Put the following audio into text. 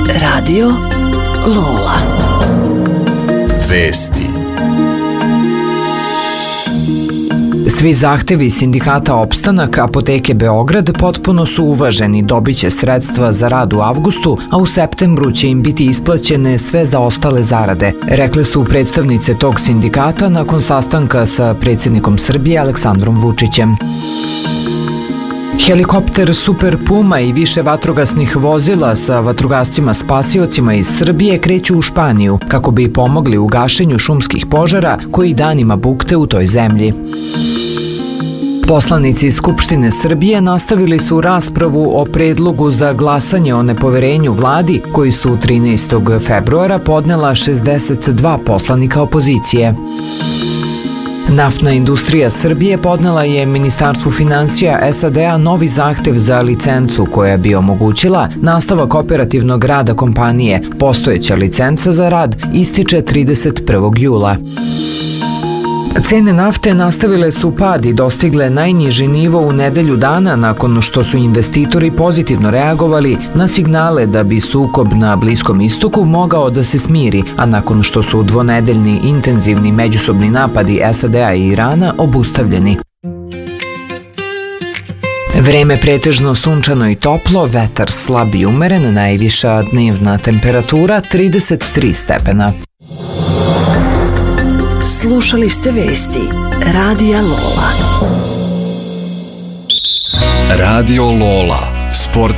Radio Lola. Vesti. Svi zahtevi sindikata Opstanak Apoteke Beograd potpuno su uvaženi, dobiće sredstva za rad u avgustu, a u septembru će im biti isplaćene sve zaostale zarade, rekle su predstavnice tog sindikata nakon sastanka sa predsjednikom Srbije Aleksandrom Vučićem. Helikopter Super Puma i više vatrogasnih vozila sa vatrogascima spasiocima iz Srbije kreću u Španiju kako bi pomogli u gašenju šumskih požara koji danima bukte u toj zemlji. Poslanici Skupštine Srbije nastavili su raspravu o predlogu za glasanje o nepoverenju vladi koji su 13. februara podnela 62 poslanika opozicije. Naftna industrija Srbije podnela je Ministarstvu finansija SAD-a novi zahtev za licencu koja bi omogućila nastavak operativnog rada kompanije. Postojeća licenca za rad ističe 31. jula. Cene nafte nastavile su pad i dostigle najniži nivo u nedelju dana nakon što su investitori pozitivno reagovali na signale da bi sukob na Bliskom istoku mogao da se smiri, a nakon što su dvonedeljni intenzivni međusobni napadi SAD-a i Irana obustavljeni. Vreme pretežno sunčano i toplo, vetar slab i umeren, najviša dnevna temperatura 33 stepena. Slušali ste vesti Radija Lola. Radio Lola, sport